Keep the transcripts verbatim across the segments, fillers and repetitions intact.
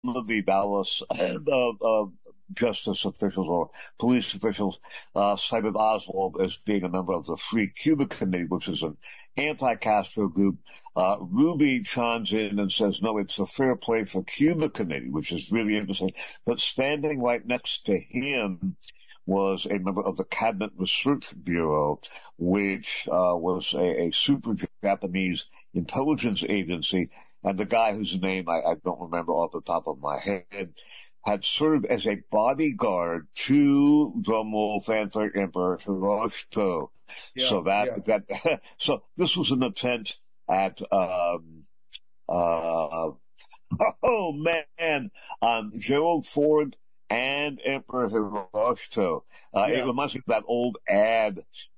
of the Dallas and uh, uh, justice officials or police officials uh, cited Oswald as being a member of the Free Cuba Committee, which is an anti-Castro group. Uh, Ruby chimes in and says, no, it's the Fair Play for Cuba Committee, which is really interesting. But standing right next to him was a member of the Cabinet Research Bureau, which uh, was a, a super Japanese intelligence agency. And the guy whose name I, I don't remember off the top of my head had served as a bodyguard to drumroll fanfare Emperor Hirohito. Yeah, so that yeah. that so this was an attempt at um uh oh man um Gerald Ford and Emperor Hirohito. Uh, yeah. It reminds me of that old ad.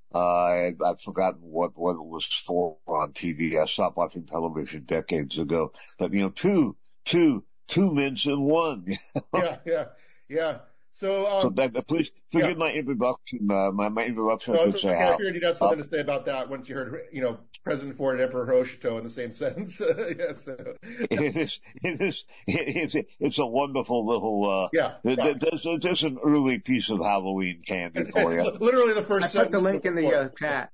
Uh, I've forgotten what, what it was for on T V. I stopped watching television decades ago. But, you know, two, two, two mints in one. yeah, yeah, yeah. So, um, so that, please forgive yeah. my introduction. Uh, my, my introduction, No, I it's should say okay. how. I figured you'd have something Uh, to say about that once you heard, you know, President Ford and Emperor Hirohito in the same sentence. yes. It is, it is, it is, it's a wonderful little, uh, Yeah. yeah. there's, there's an early piece of Halloween candy for you. Literally the first I sentence. put the link in the uh, chat.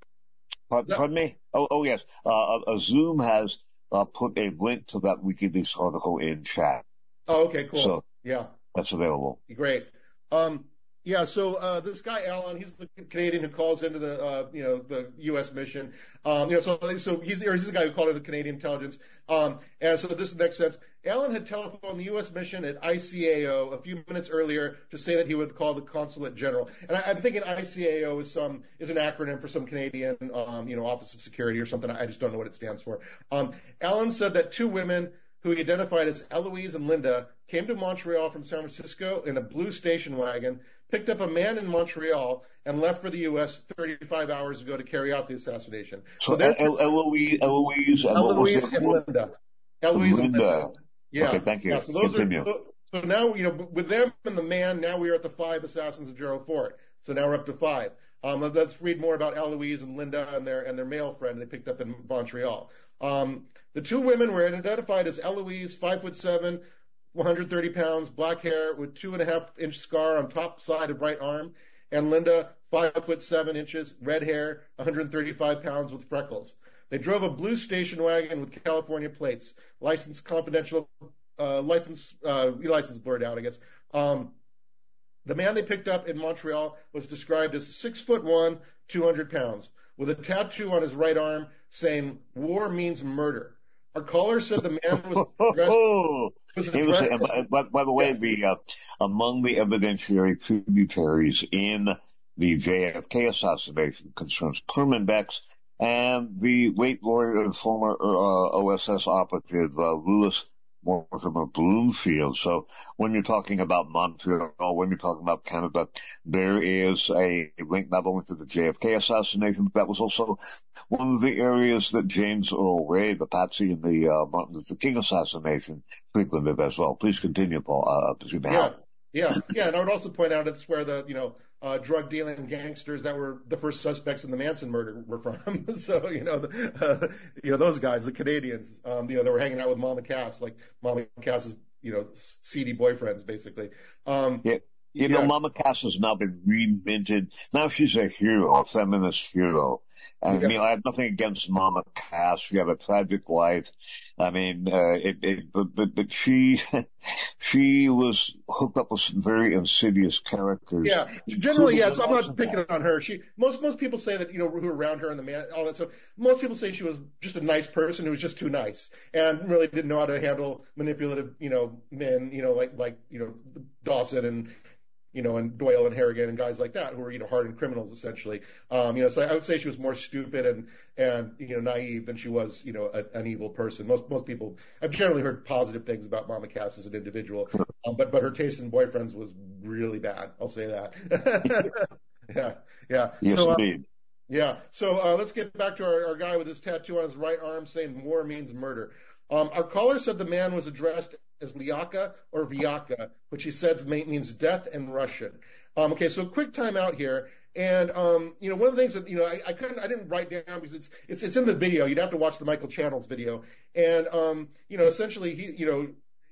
Pardon, pardon me? Oh, oh yes. Uh, uh, Zoom has uh, put a link to that WikiLeaks article in chat. Oh, okay, cool. So yeah. that's available. Great. Um, yeah, so uh, this guy Alan, he's the Canadian who calls into the uh, you know the U S mission. Um, you know, so so he's or he's the guy who called into the Canadian intelligence. Um, and so this makes sense. Alan had telephoned the U S mission at I C A O a few minutes earlier to say that he would call the consulate general. And I, I'm thinking I C A O is some is an acronym for some Canadian um, you know Office of Security or something. I just don't know what it stands for. Um, Alan said that two women who he identified as Eloise and Linda came to Montreal from San Francisco in a blue station wagon, picked up a man in Montreal, and left for the U S thirty-five hours ago to carry out the assassination. So, so El- Eloise, Eloise, Eloise and Linda. Eloise and Linda. Yeah. Okay, thank you. Yeah, so those Continue. are, so now, you know, with them and the man, now we are at the five assassins of Gerald Ford. So now we're up to five. Um, let's read more about Eloise and Linda and their and their male friend they picked up in Montreal. Um, the two women were identified as Eloise, five foot seven, one hundred thirty pounds, black hair with two and a half inch scar on top side of right arm, and Linda, five foot seven inches, red hair, one hundred thirty-five pounds with freckles. They drove a blue station wagon with California plates, license confidential, uh, license, uh, license blurred out, I guess. Um, the man they picked up in Montreal was described as six foot one, two hundred pounds, with a tattoo on his right arm saying "War means murder." Our caller said the man was dressed. Was He was, dressed and by, by, by the way, yeah. the uh, among the evidentiary tributaries in the J F K assassination concerns Kerman Bex and the late lawyer and former uh, O S S operative uh, Louis Mortimer Bloomfield. So when you're talking about Montreal, when you're talking about Canada, there is a link not only to the J F K assassination, but that was also one of the areas that James Earl Ray, the patsy in the uh, Martin Luther King assassination, frequented as well. Please continue, Paul. Uh, yeah, yeah, yeah. And I would also point out it's where the, you know, Uh, drug dealing gangsters that were the first suspects in the Manson murder were from. so, you know, the, uh, you know, those guys, the Canadians, um, you know, they were hanging out with Mama Cass, like Mama Cass's, you know, seedy boyfriends, basically. Um, yeah. You yeah. know, Mama Cass has now been reminted. Now she's a hero, a feminist hero. And, yeah. you know, I have nothing against Mama Cass. She had a tragic life. I mean, uh, it, it, but, but, but she, she was hooked up with some very insidious characters. Yeah, generally, yes. I'm not picking on her. She, most, most people say that, you know, who are around her and the man, all that stuff. Most people say she was just a nice person who was just too nice and really didn't know how to handle manipulative, you know, men, you know, like, like, you know, Dawson and, you know, and Doyle and Harrigan and guys like that who were, you know, hardened criminals essentially. Um, you know, so I would say she was more stupid and, and, you know, naive than she was, you know, a, an evil person. Most, most people, I've generally heard positive things about Mama Cass as an individual. Um, but, but her taste in boyfriends was really bad. I'll say that. yeah. Yeah. Yes, so, indeed. Um, yeah. So, uh, let's get back to our, our guy with his tattoo on his right arm saying war means murder. Um, our caller said the man was addressed as Lyaka or Vyaka, which he says means death in Russian. Um, okay, so quick time out here. And, um, you know, one of the things that, you know, I, I couldn't, I didn't write down because it's, it's, it's in the video. You'd have to watch the Michael Channels video. And, um, you know, essentially he, you know,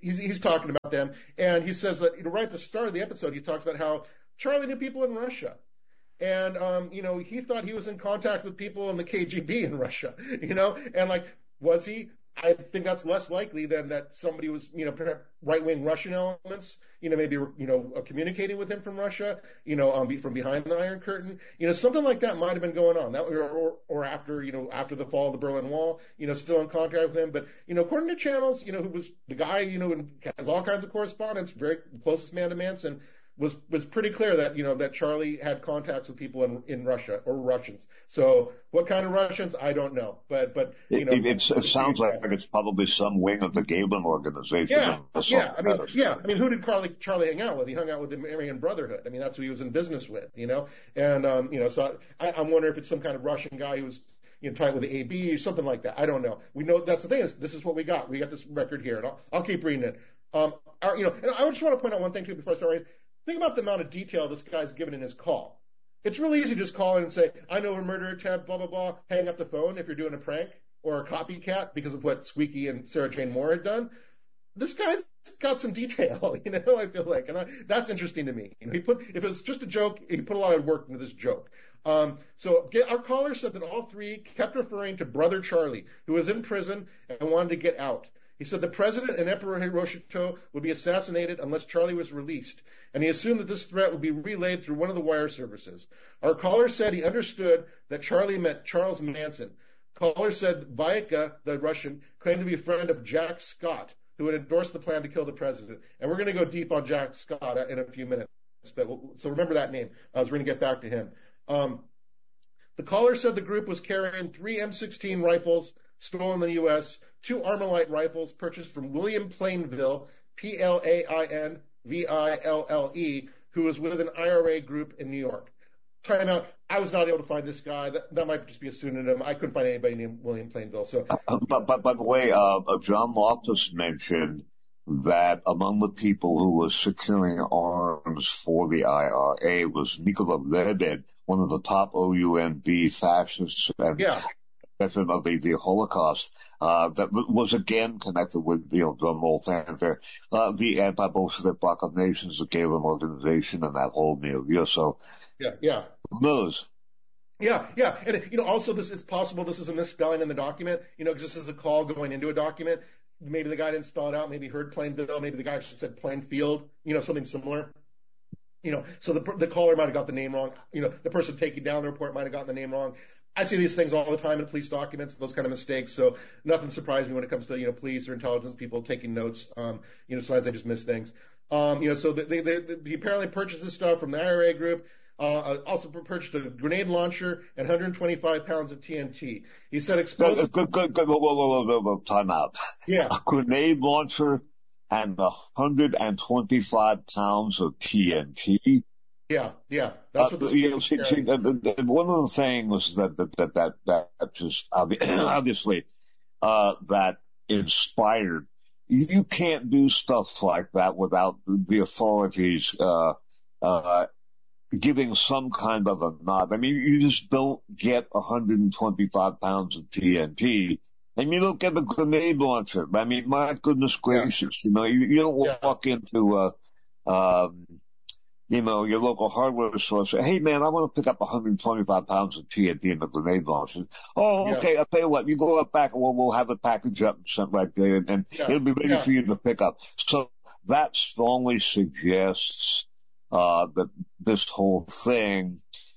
he's, he's talking about them, and he says that, you know, right at the start of the episode, he talks about how Charlie knew people in Russia. And, um, you know, he thought he was in contact with people in the K G B in Russia, you know, and like, was he? I think that's less likely than that somebody was, you know, right-wing Russian elements, you know, maybe, you know, uh, communicating with him from Russia, you know, um, from behind the Iron Curtain, you know, something like that might have been going on. That or, or, or after, you know, after the fall of the Berlin Wall, you know, still in contact with him. But, you know, according to channels, you know, who was the guy, you know, and has all kinds of correspondence, very closest man to Manson, was was pretty clear that, you know, that Charlie had contacts with people in in Russia or Russians. So what kind of Russians, I don't know. But but you know, it, it, it sounds like it's probably some wing of the Galen organization. Yeah, yeah. I mean, yeah. I mean, who did Charlie Charlie hang out with? He hung out with the Aryan Brotherhood. I mean, that's who he was in business with. You know, and um, you know, so I, I'm wondering if it's some kind of Russian guy who was, you know, tied with the A B or something like that. I don't know. We know that's the thing is this is what we got. We got this record here, and I'll I'll keep reading it. Um, our, you know, and I just want to point out one thing too before I start reading. Think about the amount of detail this guy's given in his call. It's really easy to just call in and say, I know a murder attempt, blah, blah, blah, hang up the phone if you're doing a prank or a copycat because of what Squeaky and Sarah Jane Moore had done. This guy's got some detail, you know, I feel like, and I, that's interesting to me. You know, he put, if it was just a joke, he put a lot of work into this joke. Um, so get, our caller said that all three kept referring to Brother Charlie, who was in prison and wanted to get out. He said the president and Emperor Hirohito would be assassinated unless Charlie was released, and he assumed that this threat would be relayed through one of the wire services. Our caller said he understood that Charlie meant Charles Manson. Caller said Vaika, the Russian, claimed to be a friend of Jack Scott, who had endorsed the plan to kill the president. And we're going to go deep on Jack Scott in a few minutes. But we'll, so remember that name. Uh, so we're going to get back to him. Um, the caller said the group was carrying three M sixteen rifles stolen in the U S, two Armalite rifles purchased from William Plainville, P L A I N V I L L E, who was with an I R A group in New York. Time out. I was not able to find this guy. That, that might just be a pseudonym. I couldn't find anybody named William Plainville. So, uh, but, but by the way, uh, John Loftus mentioned that among the people who were securing arms for the I R A was Nikola Lebed, one of the top O U N B fascists and yeah. veteran of the, the Holocaust, uh, that was again connected with, you know, drum roll fanfare, uh, the anti-Bolshevik Bloc of Nations, the Galen organization, and that whole milieu. So, yeah, yeah. Who knows? Yeah, yeah. And, you know, also this, it's possible this is a misspelling in the document, you know, because this is a call going into a document. Maybe the guy didn't spell it out. Maybe he heard Plainville. Maybe the guy should have said Plainfield, you know, something similar. You know, so the, the caller might have got the name wrong. You know, the person taking down the report might have gotten the name wrong. I see these things all the time in police documents, those kind of mistakes. So nothing surprised me when it comes to, you know, police or intelligence people taking notes. Um, you know, sometimes they just miss things. Um, you know, so they, they, they, they apparently purchased this stuff from the I R A group. Uh, also purchased a grenade launcher and one hundred twenty-five pounds of T N T. He said explosive. Good, good, good. Whoa, whoa, whoa, whoa, whoa, time out. Yeah. A grenade launcher and one hundred twenty-five pounds of T N T. Yeah, yeah. That's what uh, you know, see, see, uh, one of the things that, that, that, that, that just obviously, uh, that inspired, you can't do stuff like that without the authorities, uh, uh, giving some kind of a nod. I mean, you just don't get one hundred twenty-five pounds of T N T, and you don't get a grenade launcher. I mean, my goodness gracious, yeah. you know, you, you don't yeah. walk into, uh, um, you know, your local hardware store and say, hey man, I want to pick up one hundred twenty-five pounds of T N T and a grenade launcher. Oh, okay, yeah. I'll tell you what, you go up back and we'll, we'll have it packaged up and sent right there, and, and yeah. it'll be ready yeah. for you to pick up. So that strongly suggests Uh, that this whole thing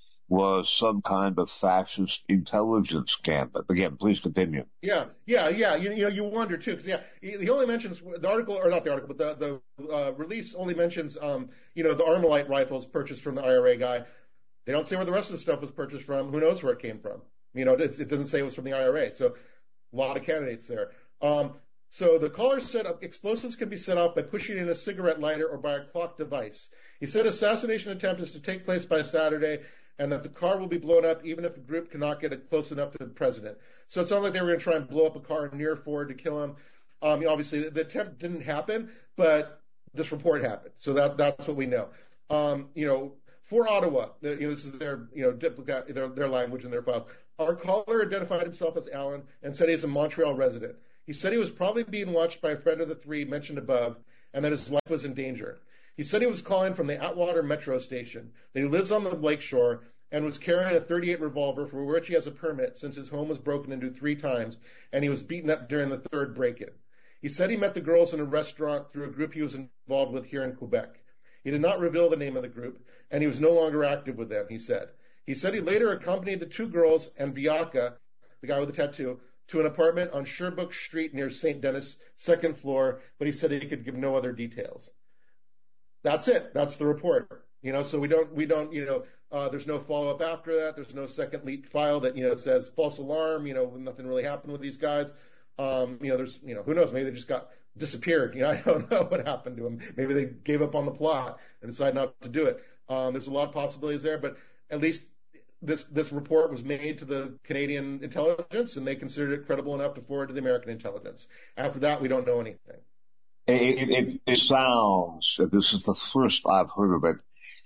was some kind of fascist intelligence camp. But again, please continue. Yeah, yeah, yeah. You, you know, you wonder too, because yeah, he only mentions the article, or not the article, but the the uh, release only mentions, um, you know, the Armalite rifles purchased from the I R A guy. They don't say where the rest of the stuff was purchased from. Who knows where it came from? You know, it, it doesn't say it was from the I R A. So, a lot of candidates there. Um, So the caller said explosives can be set off by pushing in a cigarette lighter or by a clock device. He said assassination attempt is to take place by Saturday and that the car will be blown up even if the group cannot get it close enough to the president. So it sounded like they were going to try and blow up a car near Ford to kill him. Um, obviously, the attempt didn't happen, but this report happened. So that that's what we know. Um, you know, for Ottawa, you know, this is their, you know, their, their language and their files. Our caller identified himself as Alan and said he's a Montreal resident. He said he was probably being watched by a friend of the three mentioned above, and that his life was in danger. He said he was calling from the Atwater metro station, that he lives on the lakeshore, and was carrying a thirty-eight revolver for which he has a permit since his home was broken into three times, and he was beaten up during the third break-in. He said he met the girls in a restaurant through a group he was involved with here in Quebec. He did not reveal the name of the group, and he was no longer active with them, he said. He said he later accompanied the two girls and Viaka, the guy with the tattoo, to an apartment on Sherbrooke Street near Saint Denis, second floor, but he said he could give no other details. That's it. That's the report. You know, so we don't, we don't, you know, uh, there's no follow-up after that. There's no second leaked file that, you know, says false alarm, you know, nothing really happened with these guys. Um, you know, there's, you know, who knows, maybe they just got disappeared. You know, I don't know what happened to them. Maybe they gave up on the plot and decided not to do it. Um, there's a lot of possibilities there, but at least this, this report was made to the Canadian intelligence, and they considered it credible enough to forward to the American intelligence. After that, we don't know anything. It, it, it sounds, this is the first I've heard of it,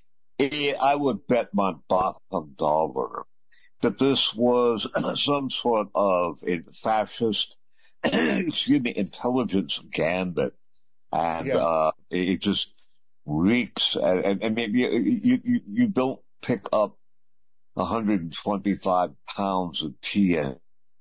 it I would bet my bottom dollar that this was some sort of a fascist, excuse me, intelligence gambit. And, yeah. uh, it just reeks, and, and maybe you, you, you don't pick up one hundred twenty-five pounds of T N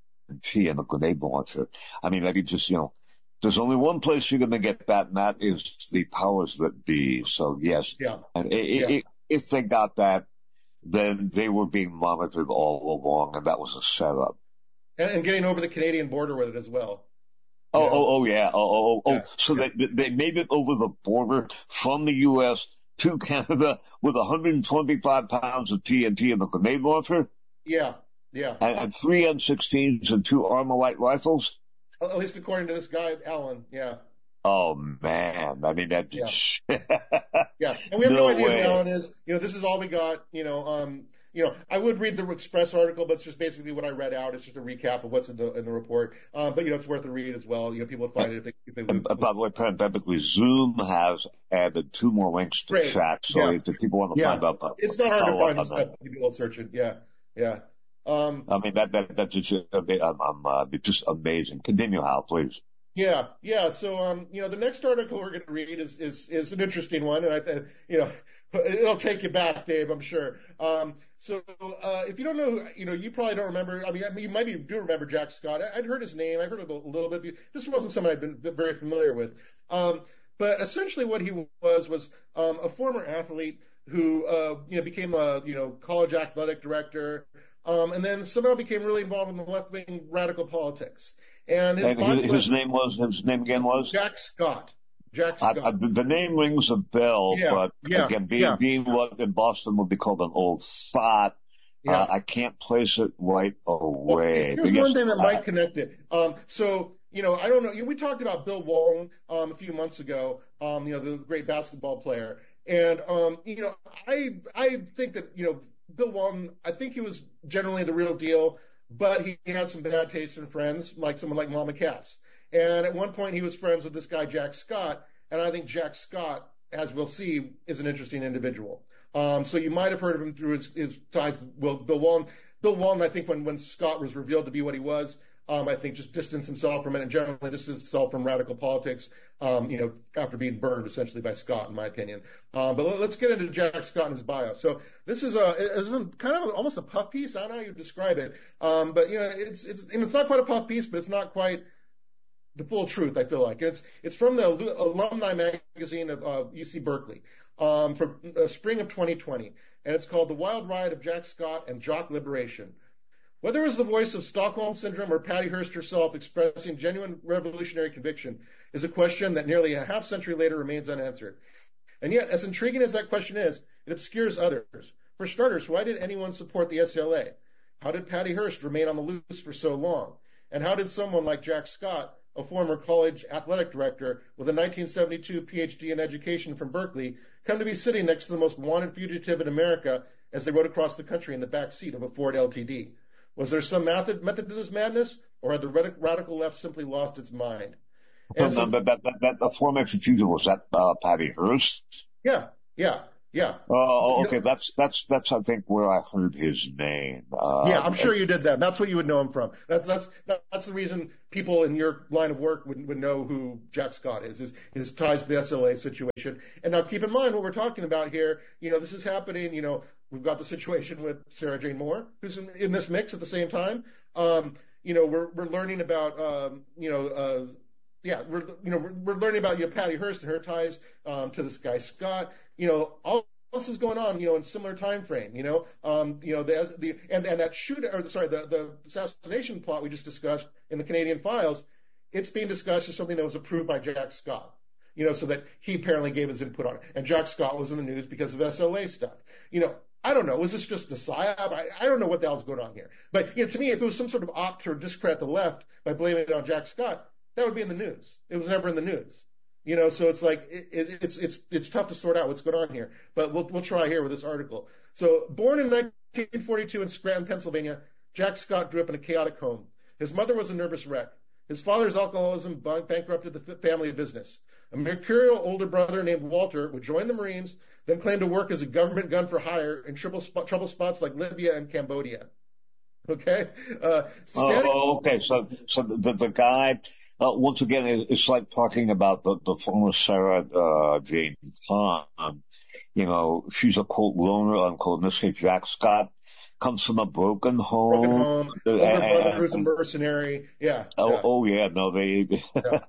T in a grenade launcher. I mean, maybe just, you know, there's only one place you're going to get that, and that is the powers that be. So, yes. Yeah. And it, yeah. It, if they got that, then they were being monitored all along, and that was a setup. And, and getting over the Canadian border with it as well. Oh, yeah. oh, oh, yeah. Oh, oh, oh. Yeah. So yeah. they, they made it over the border from the U S to Canada with one hundred twenty-five pounds of T N T in a grenade launcher? Yeah, yeah. And, and three M sixteens and two Armalite rifles? At least according to this guy, Alan, yeah. Oh, man. I mean, that just... Yeah. yeah. And we have no, no idea way. who Alan is. You know, this is all we got. You know, um, you know, I would read the Express article, but it's just basically what I read out. It's just a recap of what's in the in the report. Um, but, you know, it's worth a read as well. You know, people would find it if they, if they look. By the way, parenthetically, Zoom has added two more links to Great. chat. So yeah. if people want to yeah. find out... Uh, it's not hard to find this stuff. People will search it. Yeah. Yeah. Um, I mean, that, that, that's just, I'm, I'm, uh, just amazing. Continue, Hal, please. Yeah, yeah. So, um, you know, the next article we're going to read is, is, is an interesting one. And I think, you know, it'll take you back, Dave, I'm sure. Um, so, uh, if you don't know, you know, you probably don't remember, I mean, I mean you maybe do remember Jack Scott. I, I'd heard his name. I heard it a little bit. This wasn't someone I'd been very familiar with. Um, but essentially what he was, was, um, a former athlete who, uh, you know, became a, you know, college athletic director, um, and then somehow became really involved in the left-wing radical politics. And his, and his, his name was, his name again was? Jack Scott. Jack Scott. I, I, the name rings a bell, yeah, but yeah, again, being, yeah. being what in Boston would be called an old fart, yeah. uh, I can't place it right away. Well, here's yes, one thing that I, might connect it. Um, so, you know, I don't know. We talked about Bill Walton, um, a few months ago, um, you know, the great basketball player. And, um, you know, I, I think that, you know, Bill Walton, I think he was generally the real deal. But he had some bad taste in friends, like someone like Mama Cass. And at one point, he was friends with this guy, Jack Scott. And I think Jack Scott, as we'll see, is an interesting individual. Um, so you might have heard of him through his, his ties with Bill Walton. Bill Walton, I think when, when Scott was revealed to be what he was, um, I think just distanced himself from it and generally distanced himself from radical politics, um, you know, after being burned essentially by Scott, in my opinion. Um, but let, let's get into Jack Scott and his bio. So this is a, is a kind of almost a puff piece. I don't know how you describe it. Um, but you know, it's, it's, and it's not quite a puff piece, but it's not quite the full truth, I feel like. It's, it's from the alumni magazine of, uh, U C Berkeley, um, from uh, spring of twenty twenty. And it's called The Wild Ride of Jack Scott and Jock Liberation. Whether it was the voice of Stockholm Syndrome or Patty Hearst herself expressing genuine revolutionary conviction is a question that nearly a half century later remains unanswered. And yet, as intriguing as that question is, it obscures others. For starters, why did anyone support the S L A? How did Patty Hearst remain on the loose for so long? And how did someone like Jack Scott, a former college athletic director with a nineteen seventy-two P H D in education from Berkeley, come to be sitting next to the most wanted fugitive in America as they rode across the country in the back seat of a Ford L T D? Was there some method, method to this madness, or had the radical left simply lost its mind? And so, that, that, that, that, the former fugitive, was that uh, Patty Hearst? Yeah, yeah. Yeah. Oh, You okay. know, That's that's that's I think where I heard his name. yeah, I'm Um, sure you did that. That's what you would know him from. That's that's that's the reason people in your line of work would would know who Jack Scott is. Is his ties to the S L A situation. And now keep in mind what we're talking about here. You know, this is happening. You know, we've got the situation with Sarah Jane Moore, who's in, in this mix at the same time. Um, you know, we're we're learning about um, you know. Uh, yeah, we're you know we're, we're learning about you know, Patty Hearst and her ties um, to this guy Scott. You know, all this is going on, you know, in similar time frame, you know, um, you know, the, the and and that shoot or sorry, the the assassination plot we just discussed in the Canadian Files, it's being discussed as something that was approved by Jack Scott, you know, so that he apparently gave his input on it, and Jack Scott was in the news because of S L A stuff, you know. I don't know. Was this just a psyop? I, I don't know what the hell's going on here. But you know, to me, if it was some sort of opt to discredit the left by blaming it on Jack Scott, that would be in the news. It was never in the news. You know, so it's like it, it, it's it's it's tough to sort out what's going on here, but we'll we'll try here with this article. So, born in nineteen forty-two in Scranton, Pennsylvania, Jack Scott grew up in a chaotic home. His mother was a nervous wreck. His father's alcoholism bankrupted the family business. A mercurial older brother named Walter would join the Marines, then claim to work as a government gun for hire in trouble, spot, trouble spots like Libya and Cambodia. Okay. Uh, standing- oh, okay. So, so the the guy. Uh, once again, it's like talking about the, the former Sarah uh, Jane Khan. You know, she's a quote loner, unquote. In this case, Jack Scott comes from a broken home. Broken home. Older brother who's a mercenary. Yeah. Oh, yeah. oh yeah. No, they. yeah.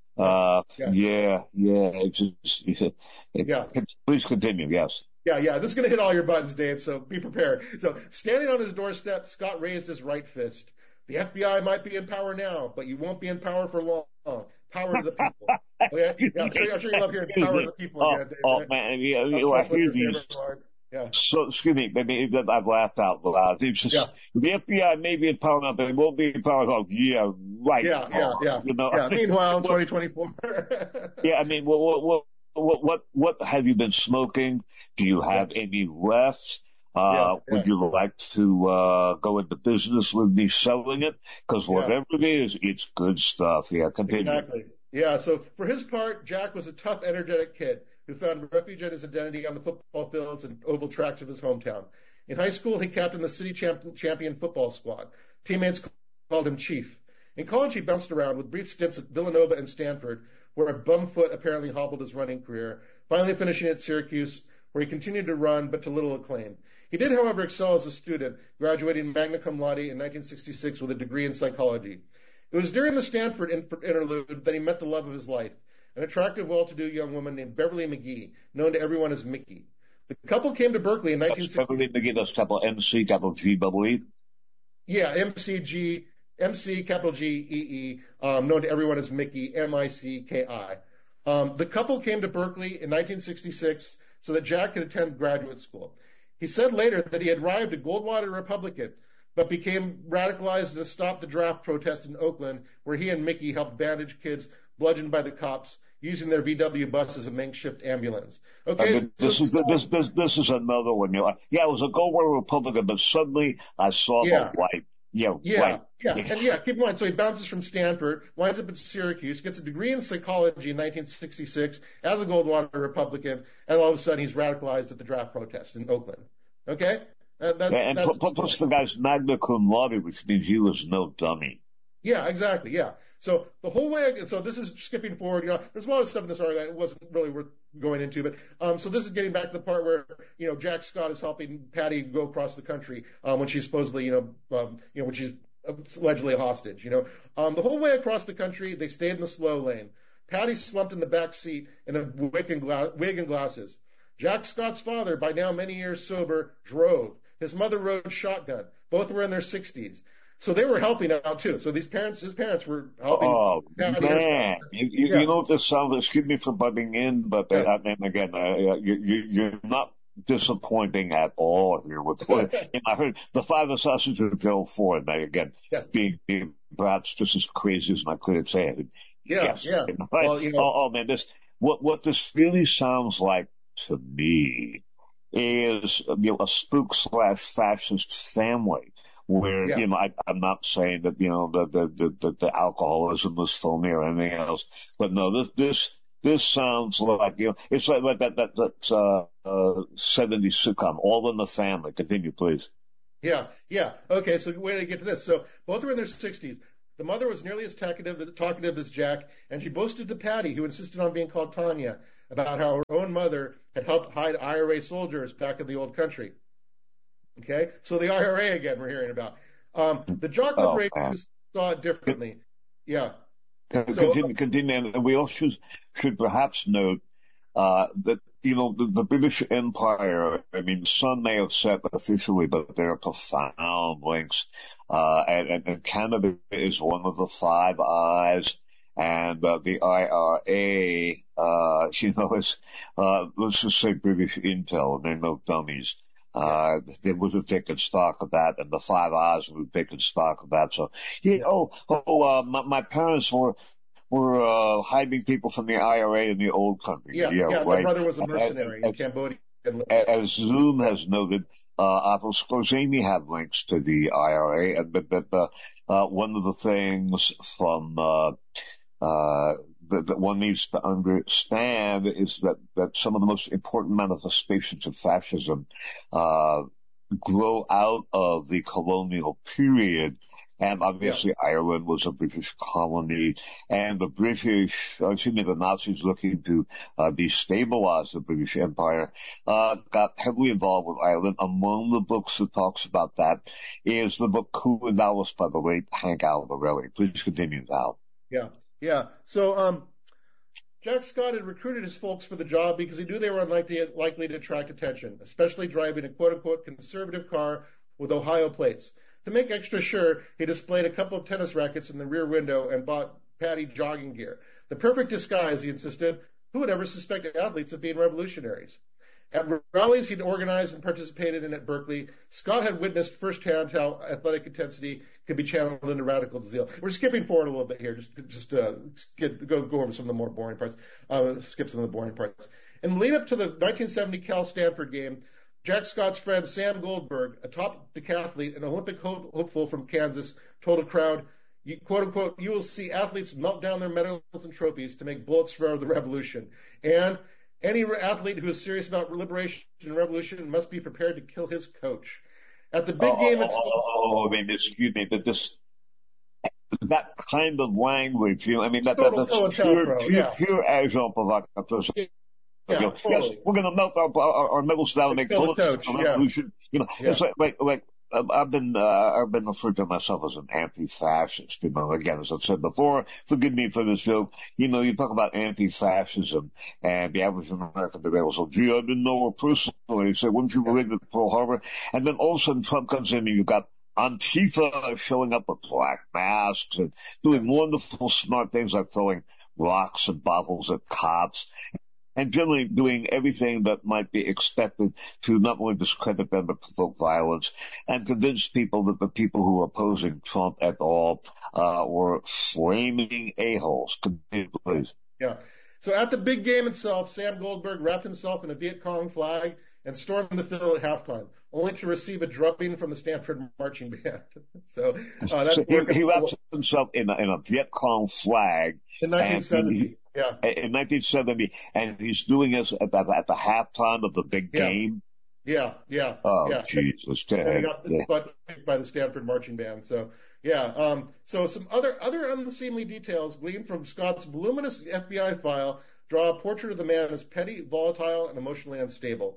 uh, yeah. yeah, yeah. It's just, it, yeah. Please continue. Yes. Yeah, yeah. This is going to hit all your buttons, Dave. So be prepared. So, standing on his doorstep, Scott raised his right fist. The F B I might be in power now, but you won't be in power for long. Power to the people. Okay? Yeah, I'm sure, I'm sure you love hearing power to the people again, Dave. Oh, right? oh man, yeah, That's, you that's I hear these. Yeah. So, excuse me, maybe I've laughed out loud. It's just, yeah. the F B I may be in power now, but it won't be in power. Oh, yeah, right. Yeah, yeah, yeah. You know? Yeah. Meanwhile, twenty twenty-four. yeah, I mean, what, what, what, what, what have you been smoking? Do you have yeah. any left? Uh, yeah, yeah. Would you like to, uh, go into business with me selling it? Cause whatever yeah. it is, it's good stuff. Yeah, continue. Exactly. Yeah. So for his part, Jack was a tough, energetic kid who found refuge in his identity on the football fields and oval tracks of his hometown. In high school, he captained the city champ- champion football squad. Teammates called him Chief. In college, he bounced around with brief stints at Villanova and Stanford, where a bum foot apparently hobbled his running career, finally finishing at Syracuse, where he continued to run, but to little acclaim. He did, however, excel as a student, graduating magna cum laude in nineteen sixty-six with a degree in psychology. It was during the Stanford interlude that he met the love of his life, an attractive, well-to-do young woman named Beverly McGee, known to everyone as Mickey. The couple came to Berkeley in nineteen sixty. Beverly McGee, that's capital M C, capital G, double E? Yeah, M C G, M C, capital G, E E, um, known to everyone as Mickey, M I C K I. Um, the couple came to Berkeley in nineteen sixty-six so that Jack could attend graduate school. He said later that he had arrived a Goldwater Republican, but became radicalized to stop the draft protest in Oakland, where he and Mickey helped bandage kids bludgeoned by the cops using their V W bus as a makeshift ambulance. Okay, uh, this so, is this this this is another one. You know, yeah, it was a Goldwater Republican, but suddenly I saw yeah. the light. Yeah, yeah, right. yeah, and yeah. Keep in mind, so he bounces from Stanford, winds up at Syracuse, gets a degree in psychology in nineteen sixty-six as a Goldwater Republican, and all of a sudden he's radicalized at the draft protest in Oakland. Okay, uh, that's, and that's plus the guy's magna cum laude, which means he was no dummy. Yeah, exactly. Yeah. So the whole way, so this is skipping forward. You know, there's a lot of stuff in this article that wasn't really worth going into, but um, so this is getting back to the part where you know Jack Scott is helping Patty go across the country um, when she's supposedly, you know, um, you know, when she's allegedly a hostage. You know, um, the whole way across the country, they stayed in the slow lane. Patty slumped in the back seat in a wig and, gla- wig and glasses. Jack Scott's father, by now many years sober, drove. His mother rode shotgun. Both were in their sixties. So they were helping out too. So these parents, his parents were helping. Oh man, you, you, yeah. you know what this sounds? Excuse me for butting in, but yeah. I mean again, uh, you, you, you're not disappointing at all here. With what I heard, the Five Assassins of Joe Ford. Again, yeah. being, being perhaps just as crazy as I could say it. Yeah, yes. yeah. Right? Well, you know, oh, oh man, this what what this really sounds like to me is you know a spook slash fascist family. Where, yeah. you know, I, I'm not saying that, you know, the, the, the, the alcoholism was phony or anything else, but no, this, this this sounds like, you know, it's like, like that, that, that, uh, uh, seventies sitcom, All in the Family. Continue, please. Yeah, yeah. Okay, so wait to get to this. So both were in their sixties. The mother was nearly as talkative, talkative as Jack, and she boasted to Patty, who insisted on being called Tanya, about how her own mother had helped hide I R A soldiers back in the old country. Okay, so the I R A again we're hearing about. Um, the jock Oh, operators saw it differently. Yeah. So Continue, continue, and we also should, should perhaps note uh, that, you know, the, the British Empire, I mean, some may have said officially, but there are profound links. Uh, and, and, and Canada is one of the Five Eyes, and uh, the I R A, uh, you know, is, uh, let's just say British Intel, and they're no dummies. Uh, there was a taken stock of that, and the Five Eyes were taken stock of that. So, yeah, oh, oh, uh, my, my parents were, were, uh, hiding people from the I R A in the old country. Yeah, yeah, right. my brother was a mercenary as, in Cambodia. As Zoom has noted, uh, Apple Scorsese have links to the I R A, and but, but, uh, uh, one of the things from, uh, uh, that, that one needs to understand is that, that some of the most important manifestations of fascism, uh, grow out of the colonial period. And obviously yeah. Ireland was a British colony, and the British, excuse me, the Nazis looking to, uh, destabilize the British Empire, uh, got heavily involved with Ireland. Among the books that talks about that is the book Coup in Dallas by the late Hank Albarelli. Please continue, Al. Yeah. Yeah. So, um, Jack Scott had recruited his folks for the job because he knew they were unlikely likely to attract attention, especially driving a quote-unquote conservative car with Ohio plates. To make extra sure, he displayed a couple of tennis rackets in the rear window and bought Patty jogging gear. The perfect disguise, he insisted. Who would ever suspect athletes of being revolutionaries? At rallies he'd organized and participated in at Berkeley, Scott had witnessed firsthand how athletic intensity could be channeled into radical zeal. We're skipping forward a little bit here, just just uh, skip, go go over some of the more boring parts. Uh, skip some of the boring parts. In the lead up to the nineteen seventy Cal Stanford game, Jack Scott's friend Sam Goldberg, a top decathlete and Olympic hopeful from Kansas, told a crowd, you, quote unquote, you will see athletes melt down their medals and trophies to make bullets for the revolution. And any athlete who is serious about liberation and revolution must be prepared to kill his coach. At the big oh, game, oh, it's oh, I mean, excuse me, but this that kind of language, you know, I mean, that, total, that that's pure, pro, pure, yeah. pure agent provocateur. Yeah, you know, totally. Yes, we're going to melt our, our, our medals down and make bullets for the revolution. Yeah. You know, yeah. it's like, like, like I've been, uh, I've been referred to myself as an anti-fascist. You know, again, as I've said before, forgive me for this joke. You know, you talk about anti-fascism and the average American today will say, gee, I didn't know her personally. You say, wouldn't you believe that Pearl Harbor? And then all of a sudden Trump comes in and you've got Antifa showing up with black masks and doing wonderful, smart things like throwing rocks and bottles at cops. And generally doing everything that might be expected to not only discredit them but provoke violence and convince people that the people who are opposing Trump at all uh were flaming a-holes. Continue, please. Yeah. So at the big game itself, Sam Goldberg wrapped himself in a Viet Cong flag and stormed the field at halftime, only to receive a drubbing from the Stanford marching band. so uh, that's so he, he wraps himself in a, in a Viet Cong flag in nineteen seventy. He, yeah, in nineteen seventy, and he's doing this at the, at the halftime of the big yeah. game. Yeah, yeah, oh, yeah. Jesus! And he got yeah. by the Stanford marching band. So yeah, um, so some other other unseemly details gleaned from Scott's voluminous F B I file draw a portrait of the man as petty, volatile, and emotionally unstable.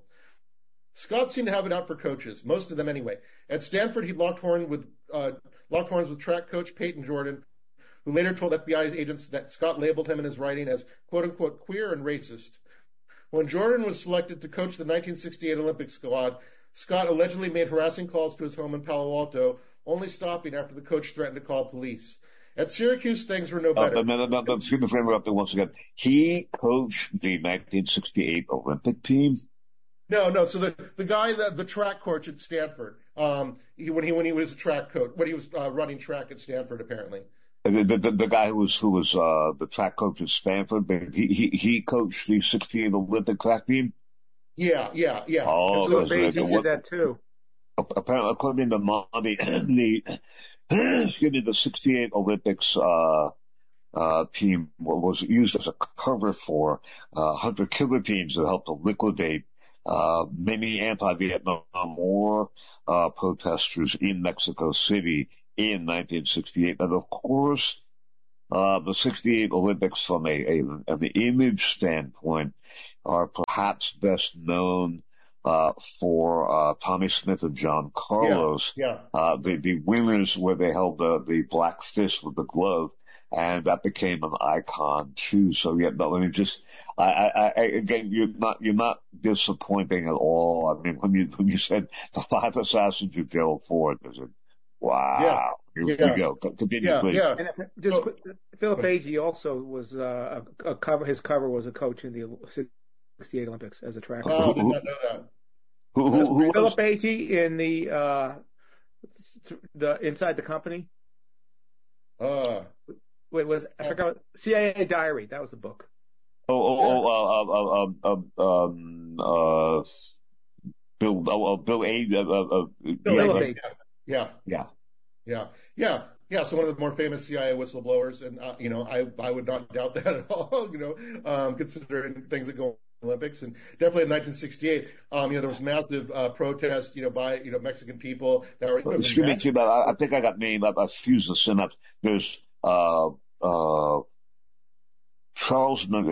Scott seemed to have it out for coaches, most of them anyway. At Stanford, he locked horn with uh, locked horns with track coach Peyton Jordan, who later told F B I agents that Scott labeled him in his writing as quote-unquote queer and racist. When Jordan was selected to coach the nineteen sixty-eight Olympic squad, Scott allegedly made harassing calls to his home in Palo Alto, only stopping after the coach threatened to call police. At Syracuse, things were no better. Uh, no, no, no, no, excuse me for interrupting once again. He coached the nineteen sixty-eight Olympic team? No, no. So the the guy, the, the track coach at Stanford, um, he, when he when he was a track coach, when he was uh, running track at Stanford, apparently. The, the, the guy who was who was uh, the track coach at Stanford, but he he, he coached the sixty-eight Olympic track team. Yeah, yeah, yeah. Oh, so Beijing did that too. Apparently, according to Monty, the excuse me, the sixty-eight Olympics uh, uh, team was used as a cover for uh, Hunter killer teams that helped to liquidate uh, many anti-Vietnam War uh, protesters in Mexico City in nineteen sixty-eight. And of course, uh, the sixty-eight Olympics from a, a, an image standpoint are perhaps best known uh, for uh, Tommy Smith and John Carlos. Yeah, yeah. Uh, the, the winners where they held the, the black fist with the glove. And that became an icon too. So yeah, but let me just, I, I, I, again, you're not, you're not disappointing at all. I mean, when you, when you said the five assassins of Gerald Ford, I said, wow, yeah. here yeah. we go. Continue, yeah, please. Yeah. And just quick, Philip Agee also was, uh, a, a cover, his cover was a coach in the sixty-eight Olympics as a tracker. Oh, I did not know that. Who, who, who Philip Agee in the, uh, the, Inside the Company. Uh, Wait, was I forgot C I A Diary? That was the book. Oh, oh, oh, uh, uh, uh, um, uh, Bill, oh, uh, Bill A. Uh, uh, Bill yeah, A. yeah, yeah, yeah, yeah, yeah. So one of the more famous C I A whistleblowers, and uh, you know, I I would not doubt that at all. You know, um, considering things that go on in the Olympics, and definitely in nineteen sixty-eight, um, you know, there was massive uh, protest, you know, by you know Mexican people that were. Excuse me, Tim, I, I think I got named. I, I fused the synapse. There's uh, uh. Charles, the,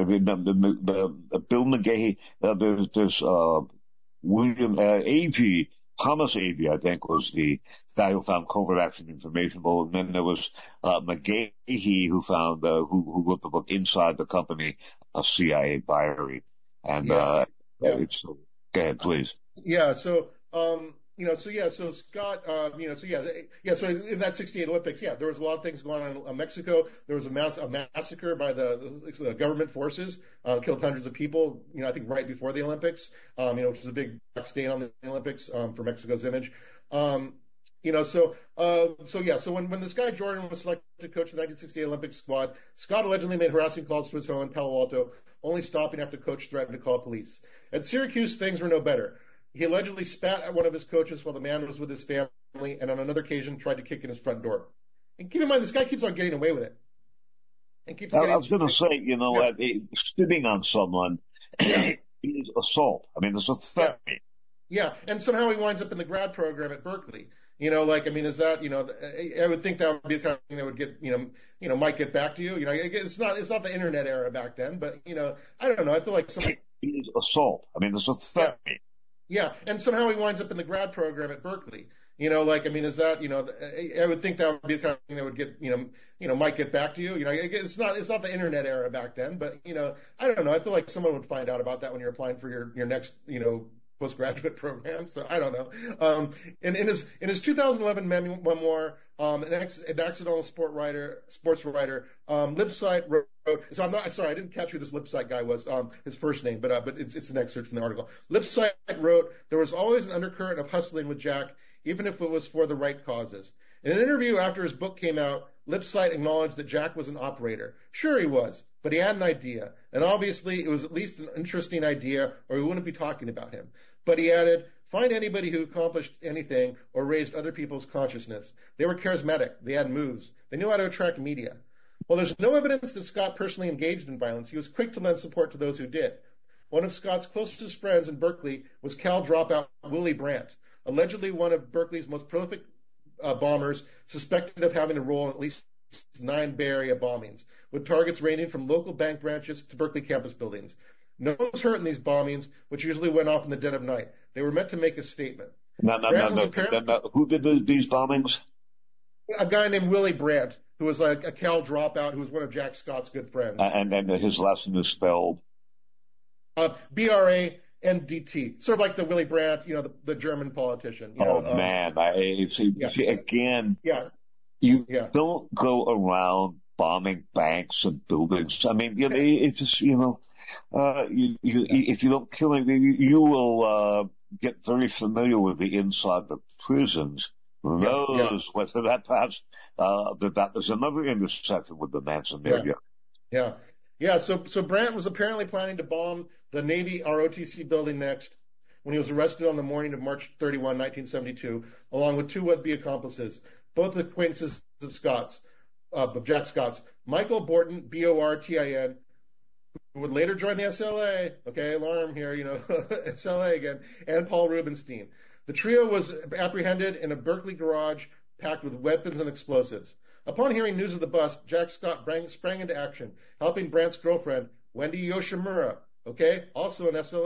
the, the, Bill McGahey, uh, there's, there's, uh, William, uh, Agee, Thomas Agee, I think, was the guy who found covert action information. And then there was, uh, McGahey who found, uh, who, who wrote the book Inside the Company, a C I A diary. And, yeah. uh, yeah. it's, go ahead, please. Yeah. So, um, you know, so yeah, so Scott, uh, you know, so yeah, yeah, so in that sixty-eight Olympics, yeah, there was a lot of things going on in Mexico. There was a mass, a massacre by the, the government forces, uh, killed hundreds of people, you know, I think right before the Olympics, um, you know, which was a big stain on the Olympics, um, for Mexico's image. Um, you know, so, uh, so yeah, so when, when this guy Jordan was selected to coach the nineteen sixty-eight Olympic squad, Scott allegedly made harassing calls to his home in Palo Alto, only stopping after coach threatened to call police. At Syracuse, things were no better. He allegedly spat at one of his coaches while the man was with his family, and on another occasion tried to kick in his front door. And keep in mind, this guy keeps on getting away with it. And keeps getting, I was going to say, you know, yeah. uh, spitting on someone yeah. is assault. I mean, it's a threat. Yeah. yeah, and somehow he winds up in the grad program at Berkeley. You know, like, I mean, is that, you know, I would think that would be the kind of thing that would get, you know, you know, might get back to you. You know, it's not, it's not the internet era back then, but, you know, I don't know. I feel like someone. It is assault. I mean, it's a threat. Yeah. Yeah, and somehow he winds up in the grad program at Berkeley. You know, like, I mean, is that, you know, I would think that would be the kind of thing that would get, you know, you know, might get back to you. You know, it's not, it's not the internet era back then, but, you know, I don't know. I feel like someone would find out about that when you're applying for your, your next, you know, postgraduate program. So I don't know. Um, in, in his, in his two thousand eleven memoir, um, an, ex, an accidental sport writer, sports writer, um, Lipsyte wrote, so I'm not, sorry, I didn't catch who this Lipsyte guy was, um, his first name, but, uh, but it's, it's an excerpt from the article. Lipsyte wrote, there was always an undercurrent of hustling with Jack, even if it was for the right causes. In an interview after his book came out, Lipsyte acknowledged that Jack was an operator. Sure he was, but he had an idea, and obviously it was at least an interesting idea, or we wouldn't be talking about him. But he added, find anybody who accomplished anything or raised other people's consciousness. They were charismatic. They had moves. They knew how to attract media. While there's no evidence that Scott personally engaged in violence, he was quick to lend support to those who did. One of Scott's closest friends in Berkeley was Cal dropout Willie Brandt, allegedly one of Berkeley's most prolific uh, bombers, suspected of having a role in at least nine Bay Area bombings, with targets ranging from local bank branches to Berkeley campus buildings. No one was hurt in these bombings, which usually went off in the dead of night. They were meant to make a statement. No, no, no, no, no, no. Who did those, these bombings? A guy named Willie Brandt, who was like a Cal dropout, who was one of Jack Scott's good friends. Uh, and and his last name is spelled? Uh, B R A N D T. Sort of like the Willy Brandt, you know, the, the German politician. You oh, know, um, man. I, see, yeah. see, again, yeah. you yeah. don't go around bombing banks and buildings. I mean, you know, it's just, you know, uh, you, you, if you don't kill him, you, you will, uh, get very familiar with the inside the prisons. Who knows yeah, yeah. whether that perhaps, uh, that that was another intersection with the Manson area. Yeah. yeah. Yeah. So, so Brandt was apparently planning to bomb the Navy R O T C building next when he was arrested on the morning of March thirty-first, nineteen seventy-two, along with two would-be accomplices, both acquaintances of Scott's. uh, of Jack Scott's, Michael Bortin, B O R T I N, who would later join the S L A, okay, alarm here, you know, S L A again, and Paul Rubenstein. The trio was apprehended in a Berkeley garage packed with weapons and explosives. Upon hearing news of the bust, Jack Scott sprang into action, helping Brandt's girlfriend, Wendy Yoshimura, okay, also an S L A